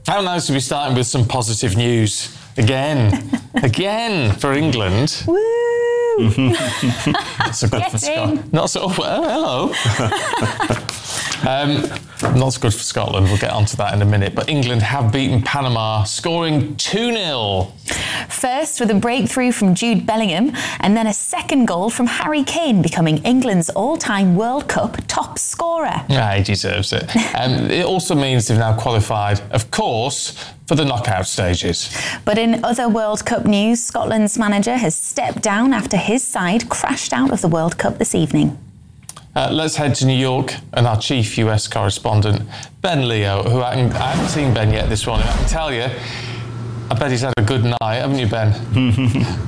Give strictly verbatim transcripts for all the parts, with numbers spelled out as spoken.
How nice to be starting with some positive news again, again for England. Woo! Not so good Get for Scotland. Not so. Well, hello. um, not so good for Scotland. We'll get onto that in a minute. But England have beaten Panama, scoring two nil. First with a breakthrough from Jude Bellingham, and then a second goal from Harry Kane, becoming England's all-time World Cup top scorer. Yeah, he deserves it. Um, it also means they've now qualified, of course, for the knockout stages. But in other World Cup news, Scotland's manager has stepped down after his side crashed out of the World Cup this evening. Uh, let's head to New York and our chief U S correspondent, Ben Leo, who I, can, I haven't seen Ben yet this morning. I can tell you, I bet he's had a good night, haven't you, Ben?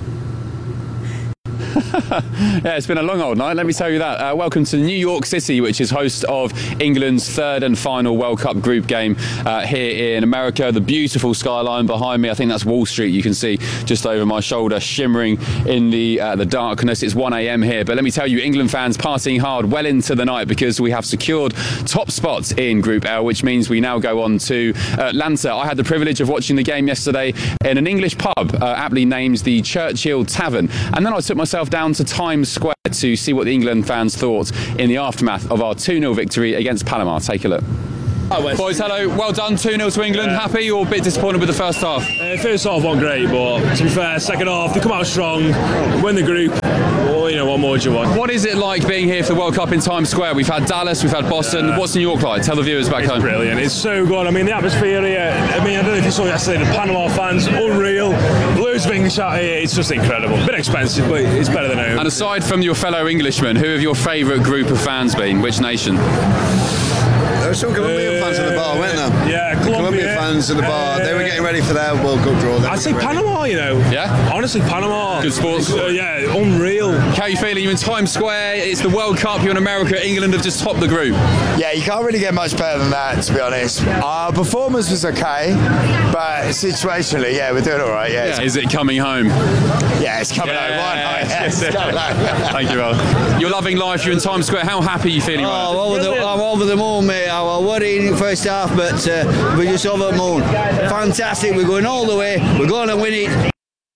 Yeah, it's been a long old night, let me tell you that. Uh, welcome to New York City, which is host of England's third and final World Cup group game uh, here in America. The beautiful skyline behind me, I think that's Wall Street, you can see just over my shoulder, shimmering in the uh, the darkness. It's one a m here, but let me tell you, England fans partying hard well into the night because we have secured top spots in Group L, which means we now go on to Atlanta. I had the privilege of watching the game yesterday in an English pub, uh, aptly named the Churchill Tavern, and then I took myself down to Times Square to see what the England fans thought in the aftermath of our two nil victory against Panama. Take a look. Hi, Boys, hello. Well done. two nil to England. Yeah. Happy or a bit disappointed with the first half? Uh, first half wasn't great, but to be fair, second half, they come out strong, win the group. Well, you know, what more do you want? What is it like being here for the World Cup in Times Square? We've had Dallas, we've had Boston. Yeah. What's New York like? Tell the viewers back it's home. Brilliant. It's so good. I mean, the atmosphere here, I mean, I don't know if you saw yesterday, the Panama fans, unreal. Loads of English out here. It's just incredible. A bit expensive, but it's better than home. And aside from your fellow Englishmen, who have your favourite group of fans been? Which nation? There were some Colombian uh, fans at the bar, weren't there? Yeah, Colombia. Colombian fans at the bar. Uh, they were getting ready for their World Cup draw. I'd say Panama, you know. Yeah? Honestly, Panama. Good sports. Uh, yeah, unreal. How are you feeling? You're in Times Square, it's the World Cup, you're in America, England have just topped the group. Yeah, you can't really get much better than that, to be honest. Our performance was okay, but situationally, yeah, we're doing all right, yeah. yeah. Is it coming home? Yeah, it's coming yeah. home. Why not? Yeah, it's coming home. Thank you, Al. You're loving life, you're in Times Square. How happy are you feeling? Oh, right I'm over, the, I'm over the moon, mate. I was worried in the first half, but uh, we're just over the moon. Fantastic, we're going all the way, we're going to win it.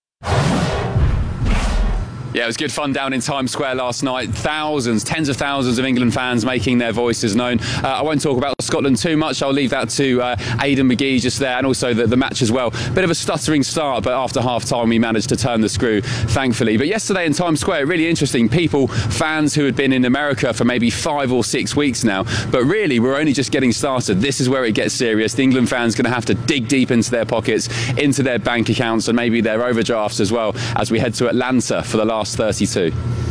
Yeah, it was good fun down in Times Square last night. Thousands, tens of thousands of England fans making their voices known. Uh, I won't talk about Scotland too much. I'll leave that to uh, Aidan McGee just there, and also the, the match as well. Bit of a stuttering start, but after half-time we managed to turn the screw, thankfully. But yesterday in Times Square, really interesting. People, fans who had been in America for maybe five or six weeks now, but really we're only just getting started. This is where it gets serious. The England fans going to have to dig deep into their pockets, into their bank accounts, and maybe their overdrafts as well, as we head to Atlanta for the last thirty-two.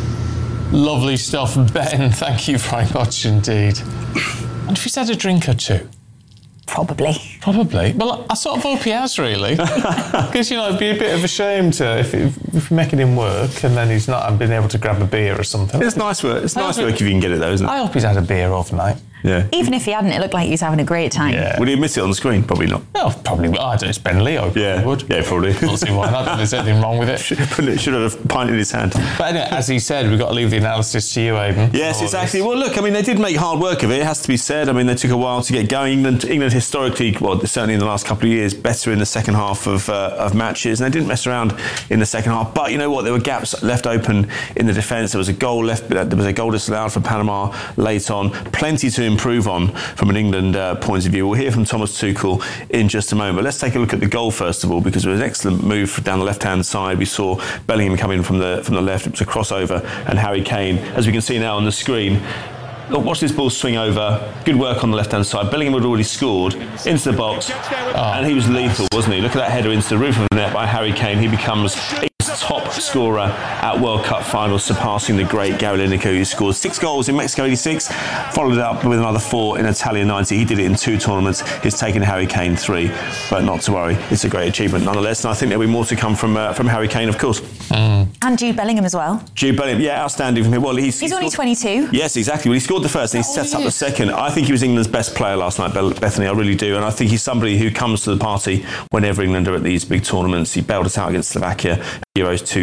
Lovely stuff, Ben. Thank you very much indeed. And if he's had a drink or two? Probably. Probably. Well, I sort of hope he has, really. Because, you know, it'd be a bit of a shame to if, if, if you're making him work and then he's not been able to grab a beer or something. It's nice work. It's nice work if you can get it, though, isn't it? I hope he's had a beer overnight. Yeah. Even if he hadn't, it looked like he was having a great time. Yeah. Would he admit it on the screen? Probably not. Oh, probably. I don't know. It's Ben Leo. Yeah. Would. Yeah, probably. We'll see why not. I don't think there's anything wrong with it. Should have, put it, should have a pint in his hand. But anyway, as he said, we've got to leave the analysis to you, Aidan. Yes, exactly. Well, look, I mean, they did make hard work of it. It has to be said. I mean, they took a while to get going. England, England historically, well, certainly in the last couple of years, better in the second half of uh, of matches, and they didn't mess around in the second half. But you know what? There were gaps left open in the defence. There was a goal left. There was a goal disallowed for Panama late on. Plenty to improve on from an England uh, point of view. We'll hear from Thomas Tuchel in just a moment. But let's take a look at the goal first of all, because it was an excellent move down the left-hand side. We saw Bellingham come in from the from the left. It was a crossover, and Harry Kane, as we can see now on the screen. Look, watch this ball swing over. Good work on the left-hand side. Bellingham had already scored into the box, oh. and he was lethal, wasn't he? Look at that header into the roof of the net by Harry Kane. He becomes top scorer at World Cup finals, surpassing the great Gary Lineker, who scored six goals in Mexico eighty-six, followed up with another four in Italia ninety. He did it in two tournaments. He's taken Harry Kane three, but not to worry. It's a great achievement nonetheless, and I think there'll be more to come from uh, from Harry Kane, of course. Mm. And Jude Bellingham as well. Jude Bellingham, yeah, outstanding from him. Well, he's, he's he only scored, twenty-two. Yes, exactly. Well, he scored the first, and he sets up the second. I think he was England's best player last night, Bethany. I really do, and I think he's somebody who comes to the party whenever England are at these big tournaments. He bailed us out against Slovakia, Euros two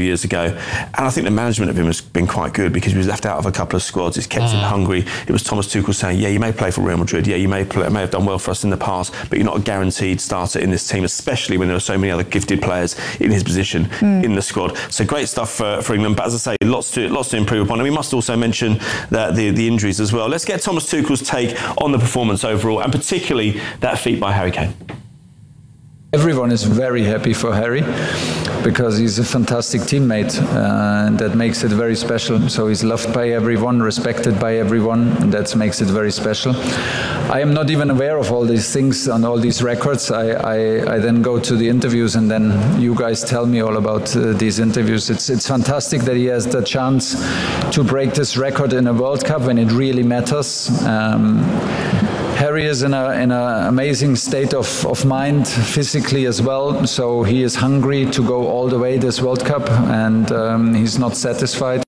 years ago. And I think the management of him has been quite good because he was left out of a couple of squads. It's kept mm. him hungry. It was Thomas Tuchel saying, yeah, you may play for Real Madrid. Yeah, you may play, may have done well for us in the past, but you're not a guaranteed starter in this team, especially when there are so many other gifted players in his position mm. in the squad. So great stuff for, for England. But as I say, lots to lots to improve upon. And we must also mention that the, the injuries as well. Let's get Thomas Tuchel's take on the performance overall, and particularly that feat by Harry Kane. Everyone is very happy for Harry because he's a fantastic teammate uh, and that makes it very special. So he's loved by everyone, respected by everyone, and that makes it very special. I am not even aware of all these things and all these records. I, I, I then go to the interviews and then you guys tell me all about uh, these interviews. It's, it's fantastic that he has the chance to break this record in a World Cup when it really matters. Um, Harry is in an in a amazing state of, of mind, physically as well, so he is hungry to go all the way this World Cup, and um, he's not satisfied.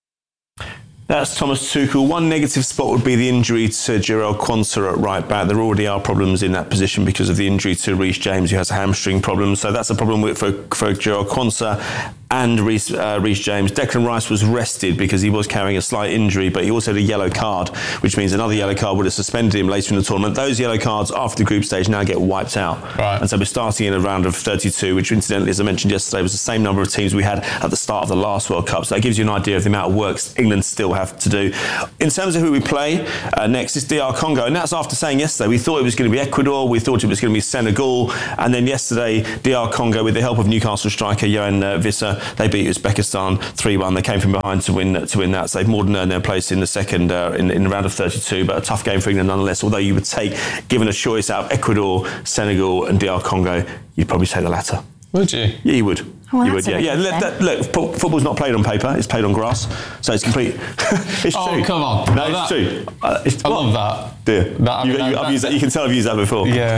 That's Thomas Tuchel. One negative spot would be the injury to Jarell Quansah at right back. There already are problems in that position because of the injury to Reece James, who has a hamstring problem. So that's a problem with, for, for Jarell Quansah and Reece, uh, Reece James. Declan Rice was rested because he was carrying a slight injury, but he also had a yellow card, which means another yellow card would have suspended him later in the tournament. Those yellow cards after the group stage now get wiped out. Right. And so we're starting in a round of thirty-two, which incidentally, as I mentioned yesterday, was the same number of teams we had at the start of the last World Cup. So that gives you an idea of the amount of work England still have to do. In terms of who we play uh, next, is D R Congo. And that's after saying yesterday we thought it was going to be Ecuador, we thought it was going to be Senegal, and then yesterday D R Congo, with the help of Newcastle striker Yoann uh, Wissa, they beat Uzbekistan three one. They came from behind to win to win that. So they've more than earned their place in the second uh, in, in the round of thirty-two. But a tough game for England nonetheless. Although you would take, given a choice out of Ecuador, Senegal, and D R Congo, you'd probably take the latter. Would you? Yeah, you would. Well, you would, yeah. Yeah, look, that, look, football's not played on paper; it's played on grass, so it's complete. It's oh, true. Oh, come on! No, well, it's that, true. Uh, it's, I what? love that. Dear, that, I mean, you, you, that, I've used that, you can tell I've used that before. Yeah.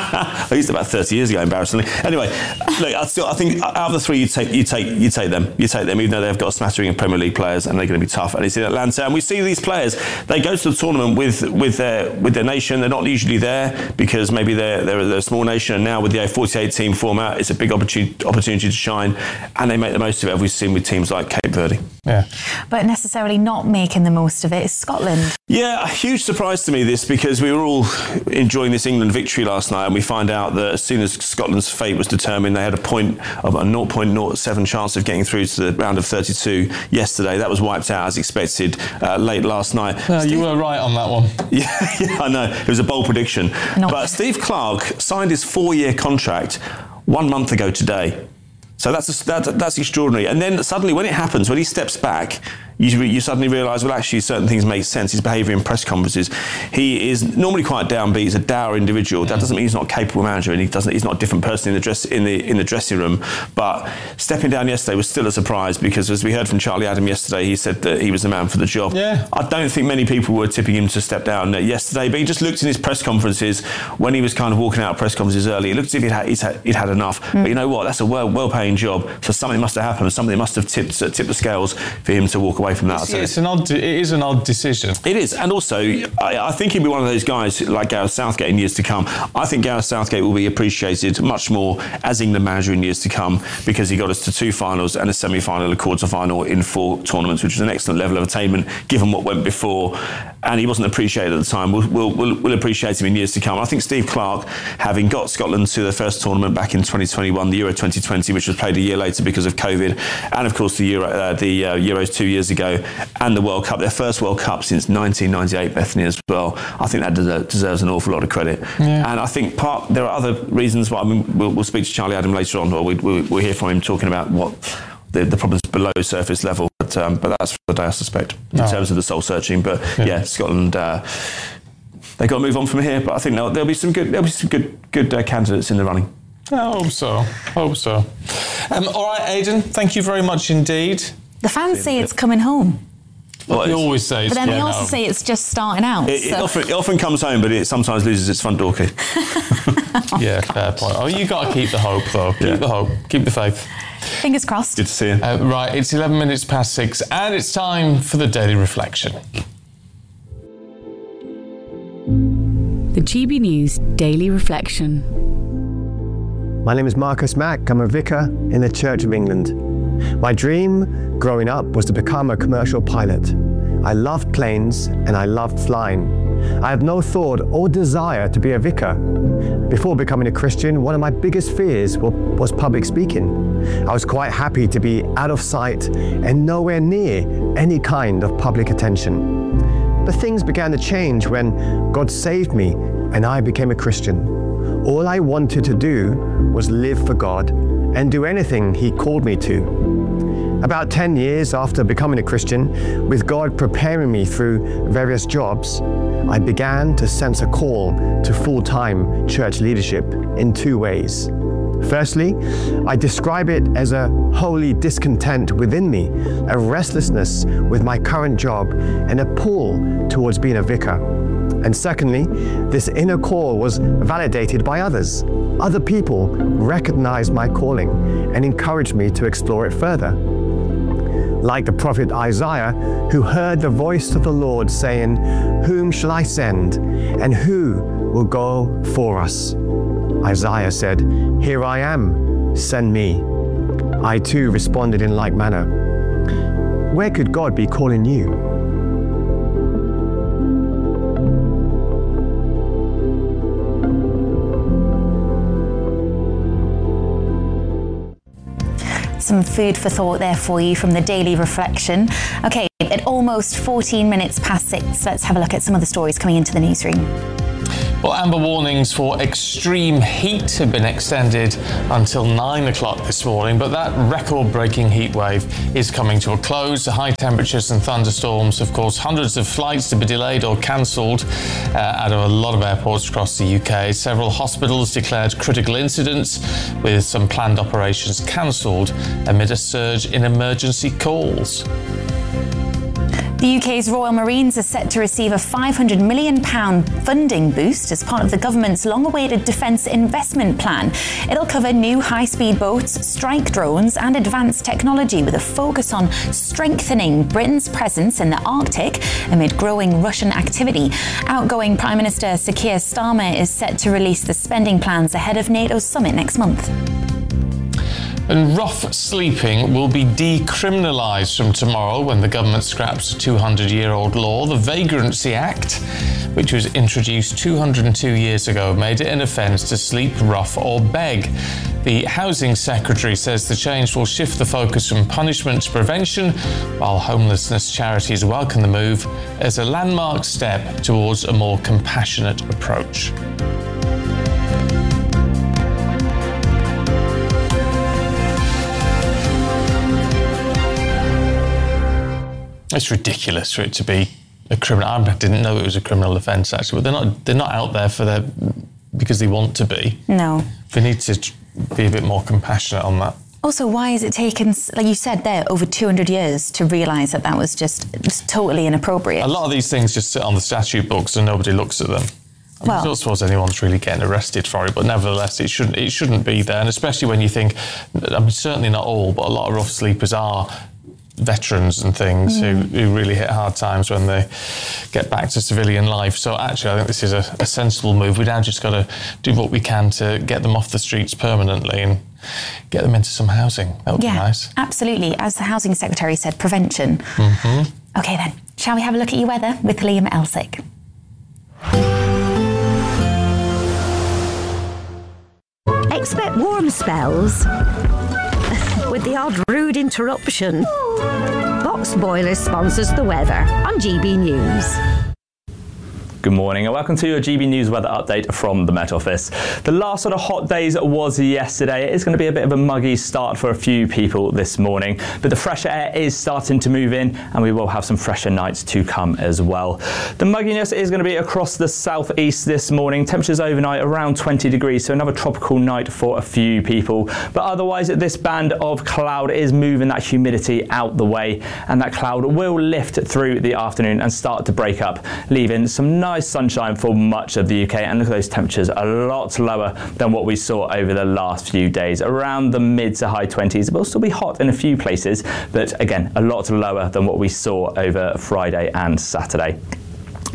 I used it about thirty years ago, embarrassingly. Anyway, look, I, still, I think out of the three, you take, you take, you take them. You take them, even though they've got a smattering of Premier League players and they're going to be tough. And it's in Atlanta, and we see these players. They go to the tournament with with their with their nation. They're not usually there because maybe they're they're, they're a small nation, and now with the forty-eight team format, it's a big opportunity opportunity to shine, and they make the most of it. We've seen with teams like Cape Verde. Yeah. But necessarily not making the most of it is Scotland. Yeah, a huge surprise to me this, because we were all enjoying this England victory last night, and we find out that as soon as Scotland's fate was determined, they had a point of a zero point zero seven chance of getting through to the round of thirty-two yesterday. That was wiped out as expected uh, late last night. No, Steve, you were right on that one. Yeah, yeah, I know. It was a bold prediction. Not but Steve Clarke signed his four-year contract one month ago today. So that's a, that, that's extraordinary. And then suddenly, when it happens, when he steps back, you, you suddenly realise, well, actually, certain things make sense. His behaviour in press conferences. He is normally quite downbeat. He's a dour individual. That doesn't mean he's not a capable manager, and he doesn't. He's not a different person in the dress in the in the dressing room. But stepping down yesterday was still a surprise, because as we heard from Charlie Adam yesterday, he said that he was the man for the job. Yeah. I don't think many people were tipping him to step down yesterday, but he just looked in his press conferences when he was kind of walking out of press conferences early. It looked as if he'd had, he'd had, he'd had enough. Mm. But you know what? That's a well well paying job. So something must have happened. Something must have tipped tipped the scales for him to walk away from that. It's, it's an odd. It is an odd decision. It is, and also I, I think he'll be one of those guys like Gareth Southgate in years to come. I think Gareth Southgate will be appreciated much more as England manager in years to come, because he got us to two finals and a semi-final, a quarter-final in four tournaments, which was an excellent level of attainment given what went before. And he wasn't appreciated at the time. We'll, we'll, we'll, we'll appreciate him in years to come. I think Steve Clarke, having got Scotland to their first tournament back in twenty twenty-one, the Euro twenty twenty, which was played a year later because of COVID, and of course the Euro, uh, the uh, Euros two years ago, and the World Cup, their first World Cup since nineteen ninety-eight, Bethany, as well. I think that deserves, deserves an awful lot of credit. Yeah. And I think part there are other reasons why. I mean, we'll, we'll speak to Charlie Adam later on, or we, we, we'll hear from him talking about what the, the problems below surface level. But, um, but that's for the day, I suspect, in no. terms of the soul searching. But yeah, yeah Scotland. Uh, They've got to move on from here, but I think there'll, there'll be some good, there'll be some good, good uh, candidates in the running. I hope so. Hope so. Um, all right, Aidan. Thank you very much indeed. The fans say it's coming home. Well, they always say. But then yeah, they also no. say it's just starting out. It, so. it, often, it often comes home, but it sometimes loses its front door key. Yeah, fair point. Oh, you got to keep the hope, though. Keep yeah. the hope. Keep the faith. Fingers crossed. Good to see you. Uh, right, it's eleven minutes past six, and it's time for the Daily Reflection. The G B News Daily Reflection. My name is Marcus Mack. I'm a vicar in the Church of England. My dream growing up was to become a commercial pilot. I loved planes and I loved flying. I had no thought or desire to be a vicar. Before becoming a Christian, one of my biggest fears was public speaking. I was quite happy to be out of sight and nowhere near any kind of public attention. But things began to change when God saved me and I became a Christian. All I wanted to do was live for God and do anything He called me to. About ten years after becoming a Christian, with God preparing me through various jobs, I began to sense a call to full-time church leadership in two ways. Firstly, I describe it as a holy discontent within me, a restlessness with my current job, and a pull towards being a vicar. And secondly, this inner call was validated by others. Other people recognized my calling and encouraged me to explore it further. Like the prophet Isaiah, who heard the voice of the Lord saying, "Whom shall I send, and who will go for us?" Isaiah said, "Here I am, send me." I too responded in like manner. Where could God be calling you? Some food for thought there for you from the Daily Reflection. Okay, at almost fourteen minutes past six, let's have a look at some of the stories coming into the newsroom. Well, amber warnings for extreme heat have been extended until nine o'clock this morning, but that record-breaking heat wave is coming to a close. The high temperatures and thunderstorms have caused hundreds of flights to be delayed or cancelled uh, out of a lot of airports across the U K. Several hospitals declared critical incidents, with some planned operations cancelled amid a surge in emergency calls. The U K's Royal Marines are set to receive a five hundred million pounds funding boost as part of the government's long-awaited defence investment plan. It'll cover new high-speed boats, strike drones and advanced technology, with a focus on strengthening Britain's presence in the Arctic amid growing Russian activity. Outgoing Prime Minister Sir Keir Starmer is set to release the spending plans ahead of NATO's summit next month. And rough sleeping will be decriminalised from tomorrow when the government scraps a two hundred year old law. The Vagrancy Act, which was introduced two hundred two years ago, made it an offence to sleep rough or beg. The Housing Secretary says the change will shift the focus from punishment to prevention, while homelessness charities welcome the move as a landmark step towards a more compassionate approach. It's ridiculous for it to be a criminal. I didn't know it was a criminal offence actually, but they're not. They're not out there for their because they want to be. No. We need to be a bit more compassionate on that. Also, why has it taken, like you said there, over two hundred years to realise that that was just, just totally inappropriate? A lot of these things just sit on the statute books and nobody looks at them. I Well, I don't suppose anyone's really getting arrested for it, but nevertheless, it shouldn't. It shouldn't be there, and especially when you think, I mean, certainly not all, but a lot of rough sleepers are veterans and things Mm. who, who really hit hard times when they get back to civilian life. So actually, I think this is a, a sensible move. We now just got to do what we can to get them off the streets permanently and get them into some housing. That would yeah, be nice. absolutely. As the Housing Secretary said, prevention. Mm-hmm. Okay then, shall we have a look at your weather with Liam Elsick? Expect warm spells with the odd rude interruption. Box Boilers sponsors the weather on G B News. Good morning and welcome to your G B News weather update from the Met Office. The last sort of hot days was yesterday. It is going to be a bit of a muggy start for a few people this morning, but the fresher air is starting to move in and we will have some fresher nights to come as well. The mugginess is going to be across the southeast this morning. Temperatures overnight around twenty degrees, so another tropical night for a few people. But otherwise, this band of cloud is moving that humidity out the way, and that cloud will lift through the afternoon and start to break up, leaving some nice sunshine for much of the U K. And look at those temperatures, a lot lower than what we saw over the last few days, around the mid to high twenties. It will still be hot in a few places, but again, a lot lower than what we saw over Friday and Saturday.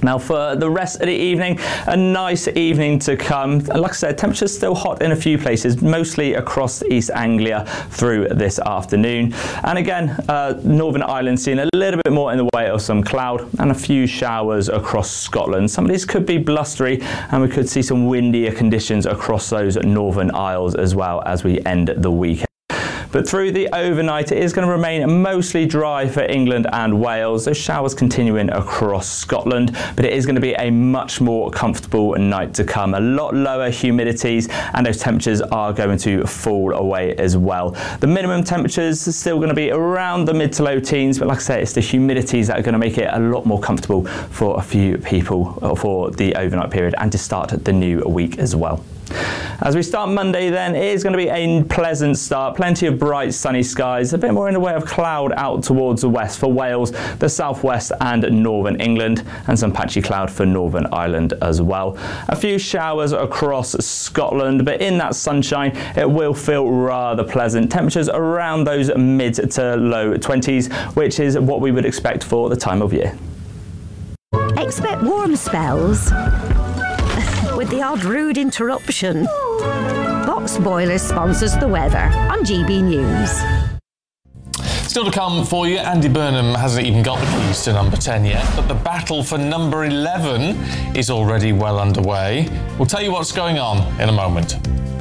Now for the rest of the evening, a nice evening to come. Like I said, temperatures still hot in a few places, mostly across East Anglia through this afternoon. And again, uh, Northern Ireland seeing a little bit more in the way of some cloud and a few showers across Scotland. Some of these could be blustery and we could see some windier conditions across those Northern Isles as well as we end the weekend. But through the overnight, it is going to remain mostly dry for England and Wales. Those showers continuing across Scotland, but it is going to be a much more comfortable night to come. A lot lower humidities, and those temperatures are going to fall away as well. The minimum temperatures are still going to be around the mid to low teens, but like I say, it's the humidities that are going to make it a lot more comfortable for a few people for the overnight period and to start the new week as well. As we start Monday then, it is going to be a pleasant start, plenty of bright sunny skies, a bit more in the way of cloud out towards the west for Wales, the southwest and northern England, and some patchy cloud for Northern Ireland as well. A few showers across Scotland, but in that sunshine it will feel rather pleasant. Temperatures around those mid to low twenties, which is what we would expect for the time of year. Expect warm spells with the odd rude interruption. Box Boilers sponsors the weather on G B News. Still to come for you, Andy Burnham hasn't even got the keys to number ten yet, but the battle for number eleven is already well underway. We'll tell you what's going on in a moment.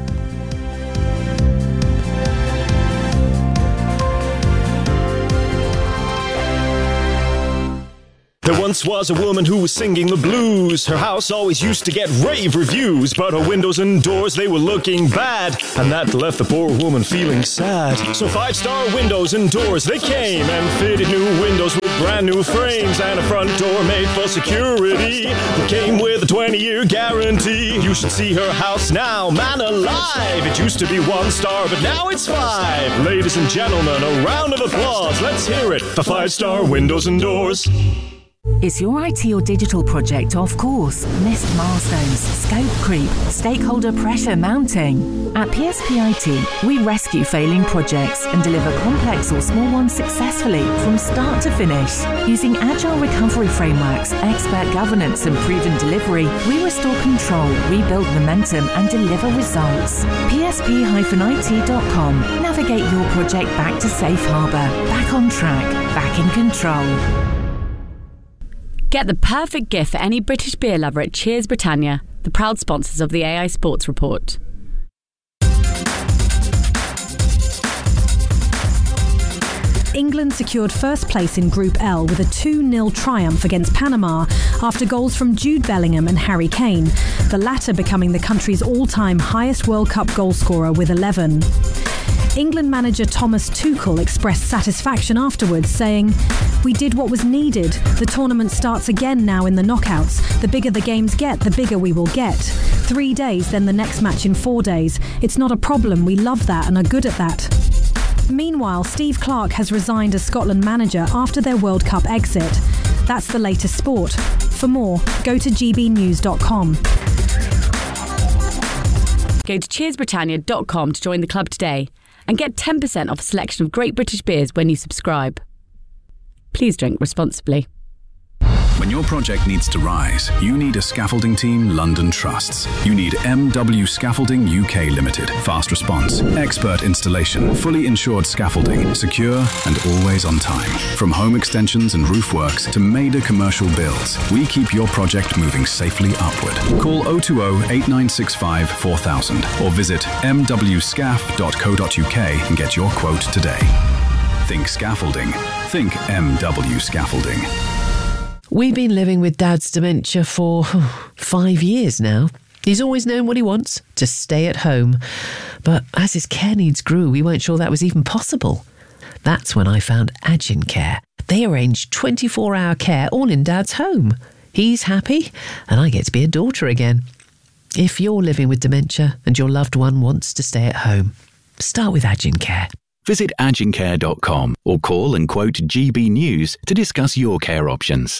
There once was a woman who was singing the blues. Her house always used to get rave reviews, but her windows and doors, they were looking bad, and that left the poor woman feeling sad. So five-star windows and doors, they came and fitted new windows with brand new frames and a front door made for security that came with a twenty-year guarantee. You should see her house now, man alive. It used to be one star, but now it's five. Ladies and gentlemen, a round of applause. Let's hear it for five-star windows and doors. Is your I T or digital project off course? Missed milestones, scope creep, stakeholder pressure mounting? At P S P I T, we rescue failing projects and deliver complex or small ones successfully from start to finish. Using agile recovery frameworks, expert governance and proven delivery, we restore control, rebuild momentum and deliver results. P S P I T dot com. Navigate your project back to safe harbour, back on track, back in control. Get the perfect gift for any British beer lover at Cheers Britannia, the proud sponsors of the A I Sports Report. England secured first place in Group L with a two nil triumph against Panama after goals from Jude Bellingham and Harry Kane, the latter becoming the country's all-time highest World Cup goalscorer with eleven. England manager Thomas Tuchel expressed satisfaction afterwards, saying, "We did what was needed. The tournament starts again now in the knockouts. The bigger the games get, the bigger we will get. Three days, then the next match in four days. It's not a problem. We love that and are good at that." Meanwhile, Steve Clarke has resigned as Scotland manager after their World Cup exit. That's the latest sport. For more, go to g b news dot com. Go to cheers britannia dot com to join the club today and get ten percent off a selection of great British beers when you subscribe. Please drink responsibly. When your project needs to rise, you need a scaffolding team London trusts. You need M W Scaffolding U K Limited. Fast response, expert installation, fully insured scaffolding, secure and always on time. From home extensions and roof works to major commercial builds, we keep your project moving safely upward. Call oh two oh, eight nine six five, four thousand or visit m w scaff dot co dot u k and get your quote today. Think scaffolding. Think M W Scaffolding. We've been living with Dad's dementia for five years now. He's always known what he wants, to stay at home. But as his care needs grew, we weren't sure that was even possible. That's when I found Agincare. They arrange twenty-four hour care all in Dad's home. He's happy, and I get to be a daughter again. If you're living with dementia and your loved one wants to stay at home, start with Agincare. Visit agincare dot com or call and quote G B News to discuss your care options.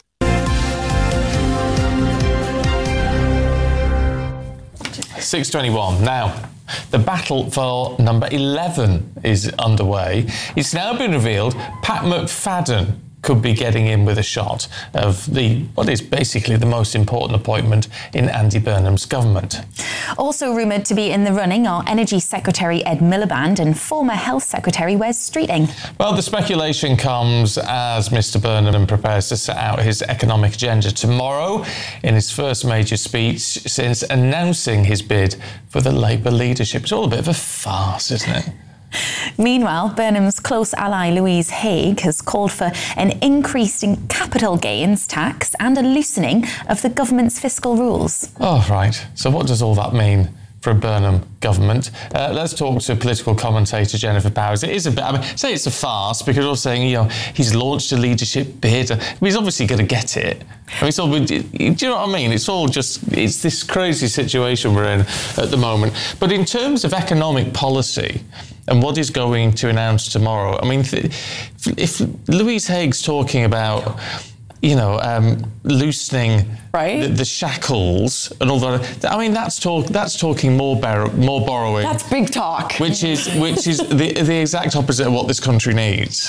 six twenty-one. Now, the battle for number eleven is underway. It's now been revealed Pat McFadden could be getting in with a shot of the what is basically the most important appointment in Andy Burnham's government. Also rumoured to be in the running are Energy Secretary Ed Miliband and former Health Secretary Wes Streeting. Well, the speculation comes as Mr Burnham prepares to set out his economic agenda tomorrow in his first major speech since announcing his bid for the Labour leadership. It's all a bit of a farce, isn't it? Meanwhile, Burnham's close ally Louise Haigh has called for an increase in capital gains tax and a loosening of the government's fiscal rules. Oh, right. So what does all that mean for a Burnham government? Uh, let's talk to political commentator Jennifer Powers. It is a bit, I mean, say it's a farce because we're saying, you know, he's launched a leadership bid. I mean, he's obviously going to get it. I mean, it's all, do you know what I mean? It's all just, it's this crazy situation we're in at the moment. But in terms of economic policy and what he's going to announce tomorrow, I mean, if, if Louise Haigh's talking about, you know, um, loosening right. the, the shackles and all that. I mean, that's talk. That's talking more bar- more borrowing. That's big talk. Which is which is the the exact opposite of what this country needs.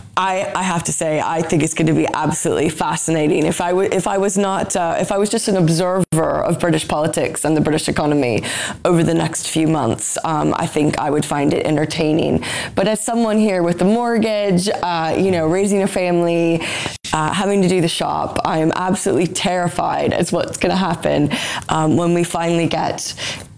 I, I have to say, I think it's going to be absolutely fascinating. If I w- if I was not, uh, if I was just an observer of British politics and the British economy over the next few months, um, I think I would find it entertaining. But as someone here with a mortgage, uh, you know, raising a family, uh, having to do the shop, I am absolutely terrified as what's going to happen um, when we finally get.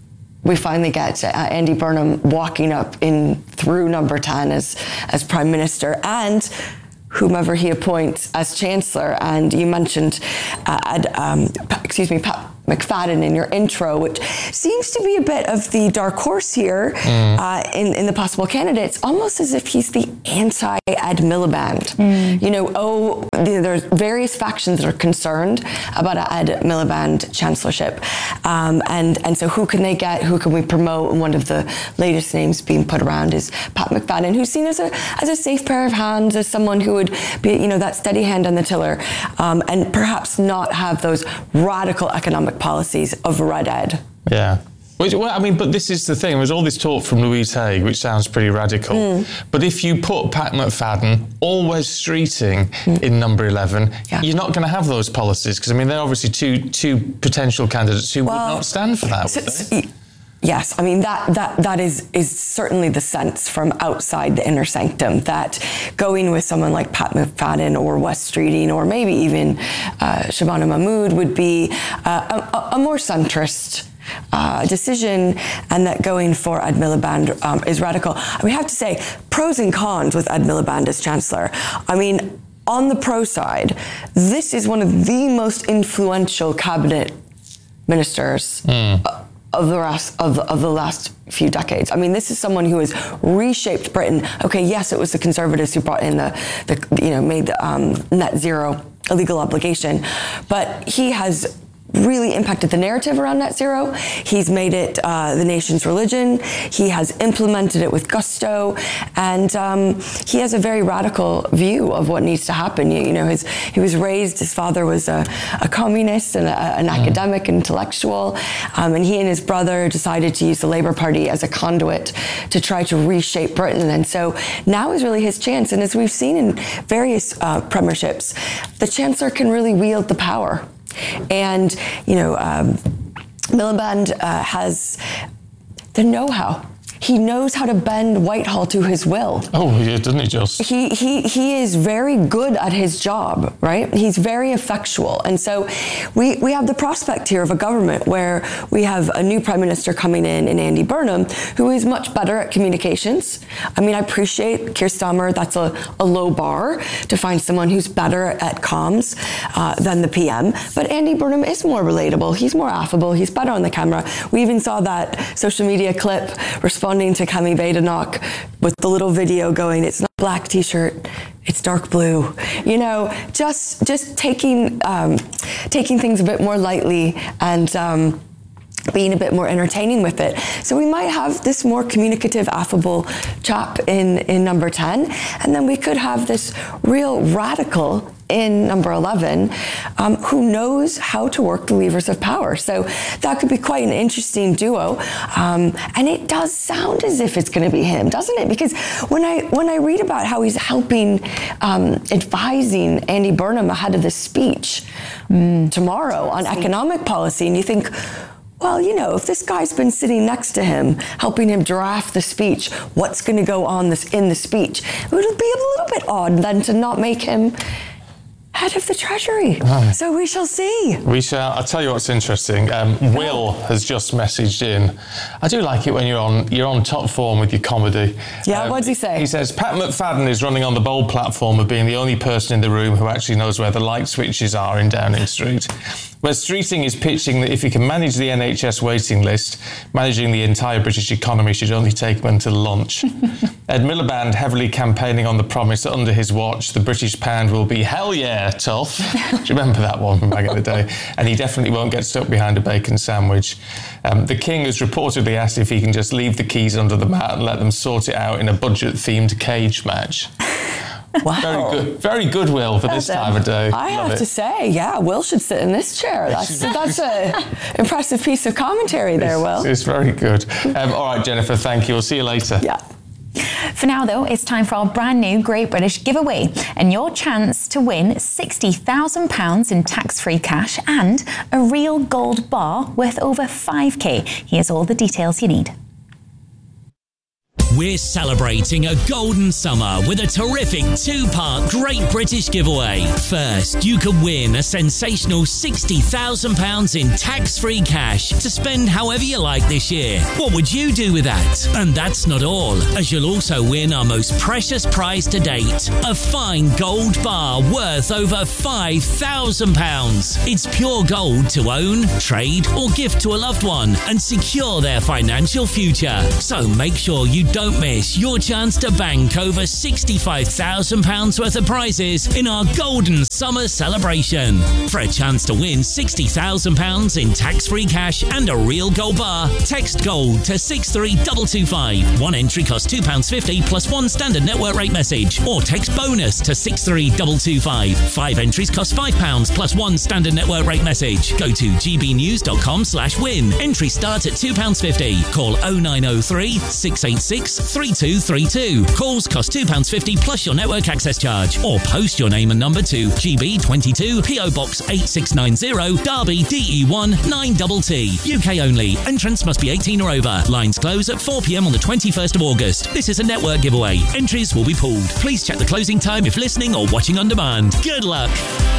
We finally get uh, Andy Burnham walking up in through number ten as as Prime Minister and whomever he appoints as Chancellor. And you mentioned, uh, Ad, um, excuse me, Pat McFadden in your intro, which seems to be a bit of the dark horse here mm. uh, in, in the possible candidates, almost as if he's the anti-Ed Miliband. Mm. You know, oh, there's various factions that are concerned about an Ed Miliband chancellorship. Um, and, and so who can they get? Who can we promote? And one of the latest names being put around is Pat McFadden, who's seen as a, as a safe pair of hands, as someone who would be, you know, that steady hand on the tiller, um, and perhaps not have those radical economic policies of Red Ed. Yeah. Which, well, I mean, but this is the thing. There's all this talk from Louise Haigh, which sounds pretty radical. Mm. But if you put Pat McFadden or Wes Streeting mm. in number eleven, yeah. you're not going to have those policies because, I mean, they're obviously two two potential candidates who well, would not stand for that, so, would they? Yes, I mean, that that that is is certainly the sense from outside the inner sanctum, that going with someone like Pat McFadden or Wes Streeting or maybe even uh, Shabana Mahmood would be uh, a, a more centrist Uh, decision, and that going for Ed Miliband um, is radical. We have to say, pros and cons with Ed Miliband as Chancellor. I mean, on the pro side, this is one of the most influential cabinet ministers mm. of the last of, of the last few decades. I mean, this is someone who has reshaped Britain. Okay, yes, it was the Conservatives who brought in the, the you know, made the um, net zero a legal obligation, but he has really impacted the narrative around net zero. He's made it uh, the nation's religion. He has implemented it with gusto, and um, he has a very radical view of what needs to happen. You, you know, his he was raised. His father was a, a communist and a, an mm. academic intellectual, um, and he and his brother decided to use the Labour Party as a conduit to try to reshape Britain. And so now is really his chance. And as we've seen in various uh, premierships, the Chancellor can really wield the power. And, you know, um, Miliband uh, has the know-how. He knows how to bend Whitehall to his will. Oh, yeah, doesn't he just? He, he, he is very good at his job, right? He's very effectual. And so we, we have the prospect here of a government where we have a new Prime Minister coming in, in Andy Burnham, who is much better at communications. I mean, I appreciate Keir Starmer. That's a, a low bar to find someone who's better at comms uh, than the P M. But Andy Burnham is more relatable. He's more affable. He's better on the camera. We even saw that social media clip responding to Kemi Badenoch with the little video going, it's not a black t-shirt, it's dark blue. You know, just just taking um, taking things a bit more lightly and um, being a bit more entertaining with it. So we might have this more communicative, affable chap in, in number ten, and then we could have this real radical in number eleven, um, who knows how to work the levers of power. So that could be quite an interesting duo. Um, and it does sound as if it's going to be him, doesn't it? Because when I when I read about how he's helping, um, advising Andy Burnham ahead of the speech mm. tomorrow on economic policy, and you think, well, you know, if this guy's been sitting next to him, helping him draft the speech, what's going to go on this in the speech? It would be a little bit odd then to not make him head of the Treasury. Oh. So we shall see. We shall. I'll tell you what's interesting. Um, Will has just messaged in. I do like it when you're on you're on top form with your comedy. Yeah, um, what does he say? He says, Pat McFadden is running on the bold platform of being the only person in the room who actually knows where the light switches are in Downing Street. Where Streeting is pitching that if he can manage the N H S waiting list, managing the entire British economy should only take him until lunch. Ed Miliband heavily campaigning on the promise that under his watch, the British pound will be hell yeah tough. Do you remember that one from back in the day? And he definitely won't get stuck behind a bacon sandwich. Um, the King has reportedly asked if he can just leave the keys under the mat and let them sort it out in a budget-themed cage match. Wow. Very good, very good, Will, for this time of day. I Love have it. to say, yeah, Will should sit in this chair. That's that's a impressive piece of commentary there, It's, Will. it's very good. Um, all right, Jennifer, thank you. We'll see you later. Yeah. For now, though, it's time for our brand new Great British giveaway and your chance to win sixty thousand pounds in tax-free cash and a real gold bar worth over five K. Here's all the details you need. We're celebrating a golden summer with a terrific two-part Great British giveaway. First, you could win a sensational sixty thousand pounds in tax-free cash to spend however you like this year. What would you do with that? And that's not all, as you'll also win our most precious prize to date, a fine gold bar worth over five thousand pounds. It's pure gold to own, trade or gift to a loved one and secure their financial future. So make sure you don't Don't miss your chance to bank over sixty-five thousand pounds worth of prizes in our Golden Summer celebration. For a chance to win sixty thousand pounds in tax-free cash and a real gold bar, text GOLD to six three two two five. One entry costs two pounds fifty plus one standard network rate message, or text BONUS to six three two two five. Five entries cost five pounds plus one standard network rate message. Go to gbnews.com slash win. Entry starts at two pounds fifty. Call oh nine oh three, six eight six, three two three two. Calls cost two pounds fifty plus your network access charge, or post your name and number to G B twenty-two P O Box eight six nine zero, Derby D E one nine T T. U K only. Entrance must be eighteen or over. Lines close at four p m on the twenty-first of August. This is a network giveaway. Entries will be pulled. Please check the closing time if listening or watching on demand. Good luck.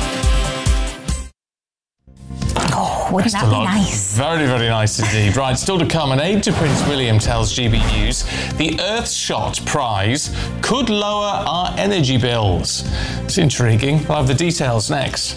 Oh, wouldn't Best that of be luck. nice? Very, very nice indeed. Right, still to come, an aide to Prince William tells G B News the Earthshot prize could lower our energy bills. It's intriguing. We'll have the details next.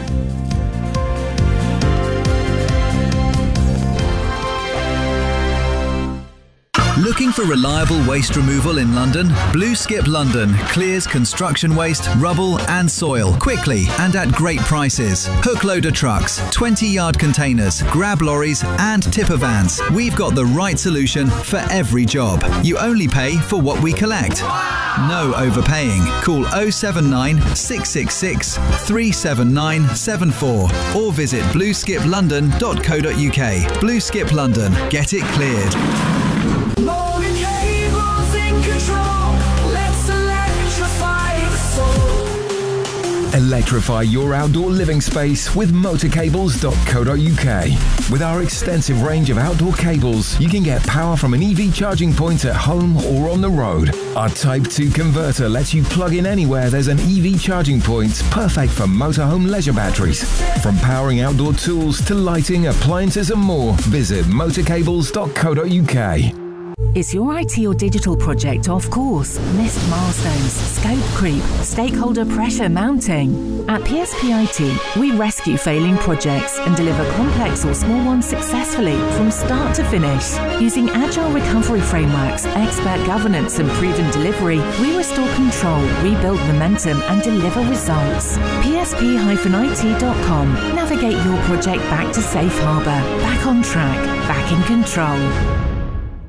Looking for reliable waste removal in London? Blue Skip London clears construction waste, rubble and soil quickly and at great prices. Hook loader trucks, twenty yard containers, grab lorries and tipper vans. We've got the right solution for every job. You only pay for what we collect. No overpaying. Call oh seven nine, six six six, three seven nine seven four or visit blue skip london dot co dot U K. Blue Skip London. Get it cleared. Morning cables in control. Let's electrify the soul. Electrify your outdoor living space with motor cables dot co dot U K. With our extensive range of outdoor cables, you can get power from an E V charging point at home or on the road. Our Type two converter lets you plug in anywhere there's an E V charging point, perfect for motorhome leisure batteries. From powering outdoor tools to lighting, appliances and more, visit motor cables dot co dot U K. Is your I T or digital project off course? Missed milestones, scope creep, stakeholder pressure mounting? At P S P I T, we rescue failing projects and deliver complex or small ones successfully from start to finish. Using agile recovery frameworks, expert governance and proven delivery, we restore control, rebuild momentum and deliver results. P S P I T dot com. Navigate your project back to safe harbour, back on track, back in control.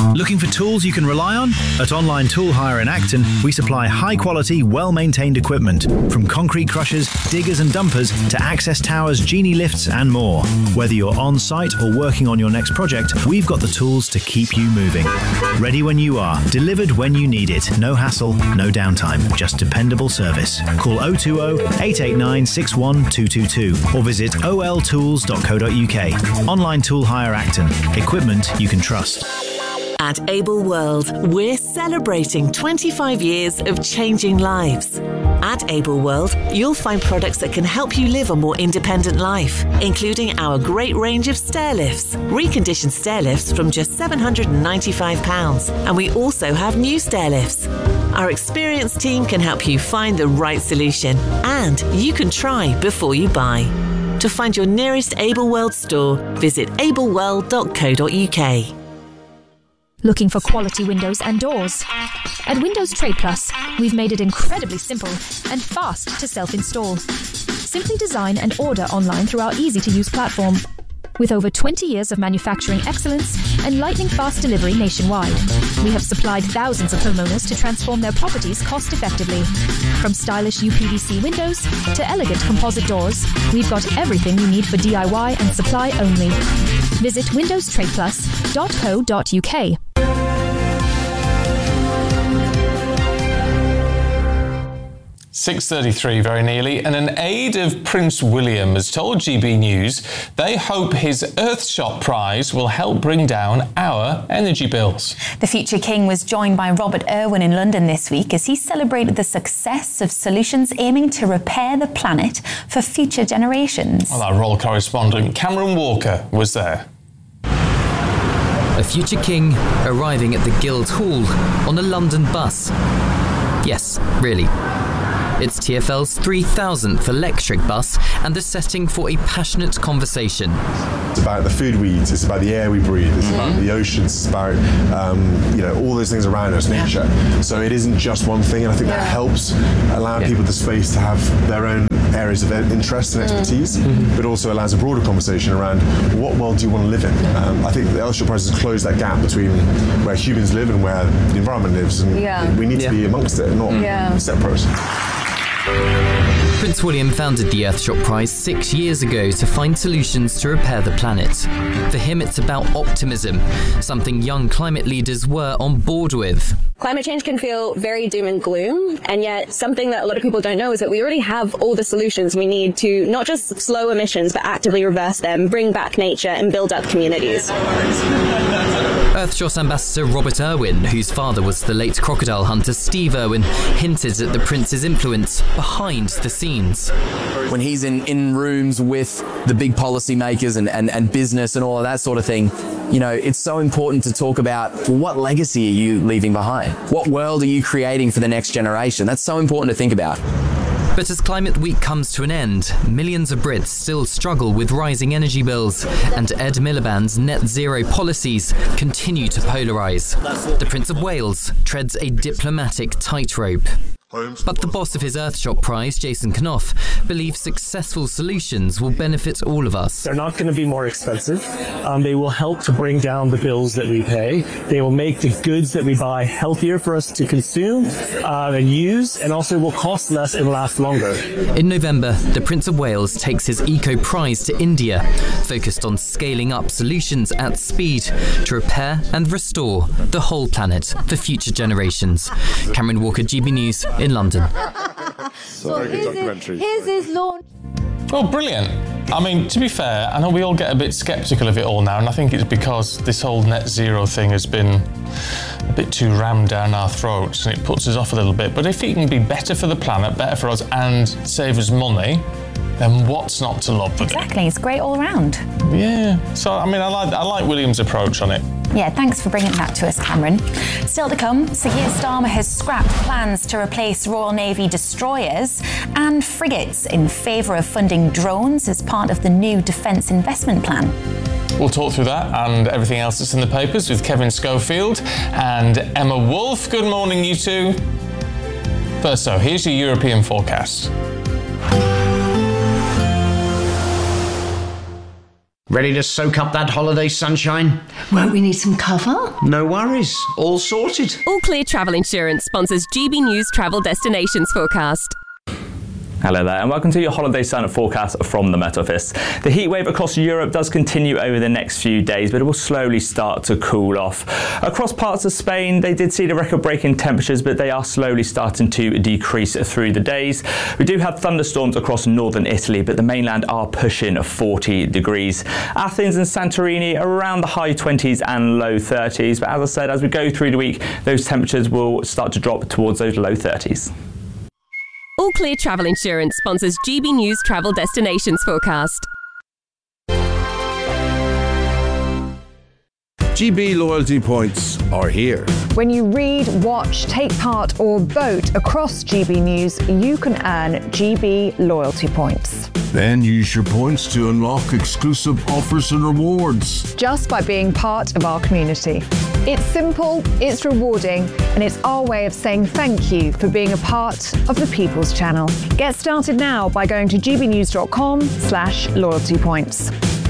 Looking for tools you can rely on? At Online Tool Hire in Acton, we supply high-quality, well-maintained equipment, from concrete crushers, diggers and dumpers to access towers, genie lifts and more. Whether you're on-site or working on your next project, we've got the tools to keep you moving. Ready when you are, delivered when you need it. No hassle, no downtime, just dependable service. Call oh two oh, eight eight nine, six one two two two or visit o l tools dot co dot u k. Online Tool Hire Acton. Equipment you can trust. At Able World, we're celebrating twenty-five years of changing lives. At Able World, you'll find products that can help you live a more independent life, including our great range of stair lifts, reconditioned stair lifts from just seven hundred ninety-five pounds, and we also have new stair lifts. Our experienced team can help you find the right solution, and you can try before you buy. To find your nearest Able World store, visit able world dot co dot u k. Looking for quality windows and doors? At Windows Trade Plus, we've made it incredibly simple and fast to self-install. Simply design and order online through our easy-to-use platform. With over twenty years of manufacturing excellence and lightning-fast delivery nationwide, we have supplied thousands of homeowners to transform their properties cost-effectively. From stylish U P V C windows to elegant composite doors, we've got everything you need for D I Y and supply only. Visit windows trade plus dot co dot u k. six thirty-three, very nearly, and an aide of Prince William has told G B News they hope his Earthshot Prize will help bring down our energy bills. The future king was joined by Robert Irwin in London this week as he celebrated the success of solutions aiming to repair the planet for future generations. Well, our royal correspondent Cameron Walker was there. A future king arriving at the Guildhall on a London bus. Yes, really. It's T F L's three thousandth electric bus and the setting for a passionate conversation. It's about the food we eat, it's about the air we breathe, it's mm-hmm. about the oceans, it's about um, you know, all those things around us, nature. Yeah. So it isn't just one thing, and I think yeah. that helps allow yeah. people the space to have their own areas of interest and expertise, mm-hmm. but also allows a broader conversation around what world do you want to live in. Um, I think the Earthshot Prize has closed that gap between where humans live and where the environment lives, and yeah. we need to yeah. be amongst it, not yeah. separate. Prince William founded the Earthshot Prize six years ago to find solutions to repair the planet. For him, it's about optimism, something young climate leaders were on board with. Climate change can feel very doom and gloom, and yet something that a lot of people don't know is that we already have all the solutions we need to not just slow emissions, but actively reverse them, bring back nature, and build up communities. Earthshot ambassador Robert Irwin, whose father was the late crocodile hunter Steve Irwin, hinted at the prince's influence behind the scenes. When he's in, in rooms with the big policymakers and, and, and business and all of that sort of thing, you know, it's so important to talk about, well, what legacy are you leaving behind? What world are you creating for the next generation? That's so important to think about. But as Climate Week comes to an end, millions of Brits still struggle with rising energy bills, and Ed Miliband's net zero policies continue to polarise. The Prince of Wales treads a diplomatic tightrope. But the boss of his Earthshot Prize, Jason Knopf, believes successful solutions will benefit all of us. They're not going to be more expensive. Um, they will help to bring down the bills that we pay. They will make the goods that we buy healthier for us to consume uh, and use, and also will cost less and last longer. In November, the Prince of Wales takes his Eco Prize to India, focused on scaling up solutions at speed to repair and restore the whole planet for future generations. Cameron Walker, G B News, in London. So very good documentary. Here's his launch. Oh, brilliant. I mean, to be fair, I know we all get a bit sceptical of it all now, and I think it's because this whole net zero thing has been a bit too rammed down our throats, and it puts us off a little bit. But if it can be better for the planet, better for us, and save us money, then what's not to love with it? Exactly, it's great all around. Yeah, so I mean, I like I like William's approach on it. Yeah, thanks for bringing that to us, Cameron. Still to come, Sir Keir Starmer has scrapped plans to replace Royal Navy destroyers and frigates in favour of funding drones as part of the new Defence Investment Plan. We'll talk through that and everything else that's in the papers with Kevin Schofield and Emma Wolfe. Good morning, you two. First, so here's your European forecast. Ready to soak up that holiday sunshine? Won't we need some cover? No worries. All sorted. All Clear Travel Insurance sponsors G B News Travel Destinations Forecast. Hello there and welcome to your holiday sun forecast from the Met Office. The heat wave across Europe does continue over the next few days, but it will slowly start to cool off. Across parts of Spain, they did see the record-breaking temperatures, but they are slowly starting to decrease through the days. We do have thunderstorms across northern Italy, but the mainland are pushing forty degrees. Athens and Santorini around the high twenties and low thirties, but as I said, as we go through the week, those temperatures will start to drop towards those low thirties. All Clear Travel Insurance sponsors G B News Travel Destinations Forecast. G B loyalty points are here. When you read, watch, take part or vote across G B News, you can earn G B loyalty points. Then use your points to unlock exclusive offers and rewards. Just by being part of our community. It's simple, it's rewarding, and it's our way of saying thank you for being a part of the People's Channel. Get started now by going to gbnews.com slash loyalty points.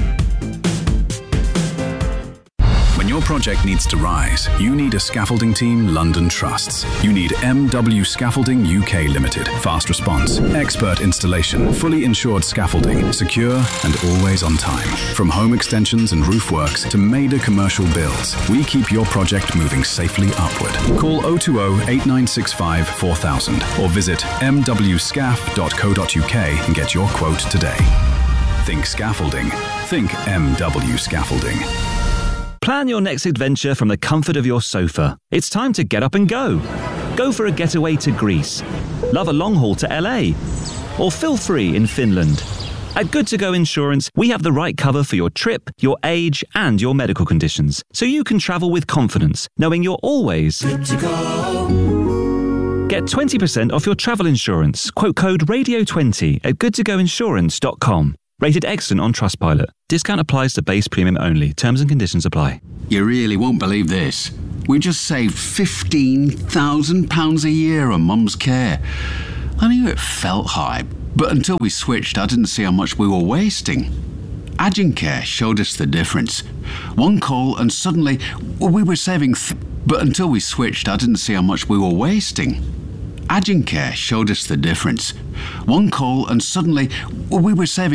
When your project needs to rise, you need a scaffolding team London trusts. You need M W Scaffolding U K Limited. Fast response, expert installation, fully insured scaffolding, secure and always on time. From home extensions and roof works to major commercial builds, we keep your project moving safely upward. Call oh two oh, eight nine six five, four thousand or visit m w scaff dot co dot u k and get your quote today. Think scaffolding. Think M W Scaffolding. Plan your next adventure from the comfort of your sofa. It's time to get up and go. Go for a getaway to Greece. Love a long haul to L A. Or feel free in Finland. At Good To Go Insurance, we have the right cover for your trip, your age, and your medical conditions, so you can travel with confidence, knowing you're always good to go. Get twenty percent off your travel insurance. Quote code radio twenty at good to go insurance dot com. Rated excellent on Trustpilot. Discount applies to base premium only. Terms and conditions apply. You really won't believe this. We just saved fifteen thousand pounds a year on Mum's care. I knew it felt high, but until we switched, I didn't see how much we were wasting. Agencare showed us the difference. One call and suddenly we were saving, th- but until we switched, I didn't see how much we were wasting. Agencare showed us the difference. One call and suddenly we were saving